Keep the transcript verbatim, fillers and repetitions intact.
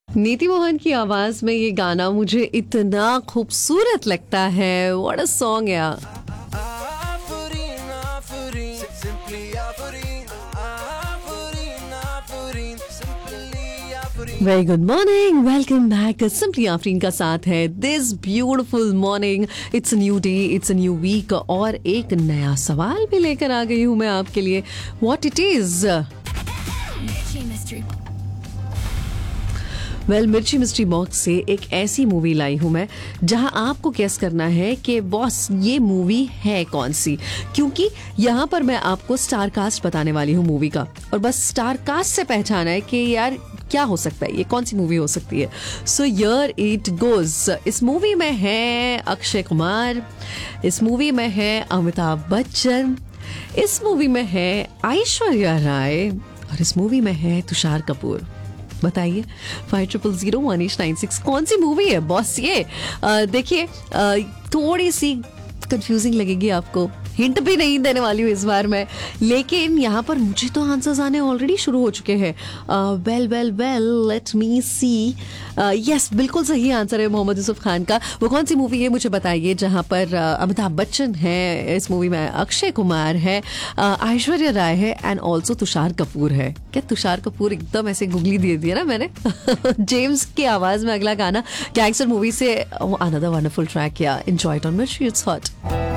नीति मोहन की आवाज में ये गाना मुझे इतना खूबसूरत लगता है. व्हाट अ सॉन्ग यार. Very good morning, welcome back. Simply Afreen का साथ है this beautiful morning. It's new day, it's new week और एक नया सवाल भी लेकर आ गई हूँ मैं आपके लिए. What it is? वेल, मिर्ची मिस्ट्री बॉक्स से एक ऐसी मूवी लाई हूं मैं जहां आपको गेस करना है कि बॉस ये मूवी है कौन सी, क्योंकि यहां पर मैं आपको स्टार कास्ट बताने वाली हूं मूवी का, और बस स्टार कास्ट से पहचाना है कि यार क्या हो सकता है, ये कौन सी मूवी हो सकती है. So here it goes. इस मूवी में है अक्षय कुमार, इस मूवी में है अमिताभ बच्चन, इस मूवी में है ऐश्वर्या राय और इस मूवी में है तुषार कपूर. बताइए five triple zero one eight nine six कौन सी मूवी है बॉस ये. देखिए, थोड़ी सी कंफ्यूजिंग लगेगी आपको, हिंट भी नहीं देने वाली हूँ इस बार मैं, लेकिन यहाँ पर मुझे तो आंसर्स आने ऑलरेडी शुरू हो चुके हैं. Well well well let me सी. यस, बिल्कुल सही आंसर है मोहम्मद यूसुफ खान का. वो कौन सी मूवी है मुझे बताइए जहाँ पर uh, अमिताभ बच्चन है, इस मूवी में अक्षय कुमार है, uh, ऐश्वर्या राय है एंड ऑल्सो तुषार कपूर है. क्या तुषार कपूर एकदम ऐसे गुगली दे दिया ना मैंने. जेम्स की आवाज में अगला गाना गैंगस्टर मूवी से. Another wonderful track. या एंजॉय इट ऑन मिर्ची, इट्स हॉट.